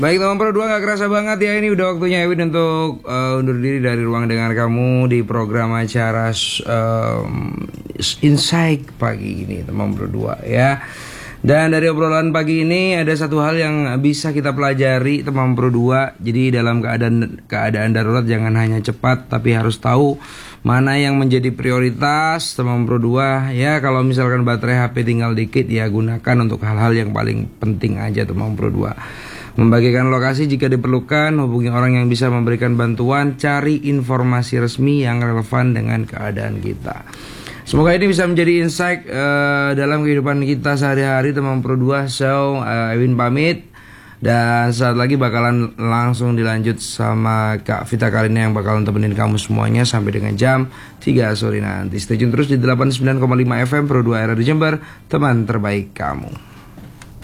Baik teman Pro 2, gak kerasa banget ya, ini udah waktunya Ewin untuk undur diri dari ruang dengar kamu di program acara Insight pagi ini teman Pro 2 ya. Dan dari obrolan pagi ini ada satu hal yang bisa kita pelajari teman Pro 2. Jadi dalam keadaan darurat jangan hanya cepat, tapi harus tahu mana yang menjadi prioritas teman Pro 2 ya. Kalau misalkan baterai HP tinggal dikit ya gunakan untuk hal-hal yang paling penting aja teman Pro 2. Membagikan lokasi jika diperlukan, hubungi orang yang bisa memberikan bantuan, cari informasi resmi yang relevan dengan keadaan kita. Semoga ini bisa menjadi insight dalam kehidupan kita sehari-hari teman Pro 2. So, Ewin pamit. Dan saat lagi bakalan langsung dilanjut sama Kak Vita Karina yang bakalan temenin kamu semuanya sampai dengan jam 3 sore nanti. Stay tune terus di 89,5 FM Pro 2 era di Jember, teman terbaik kamu.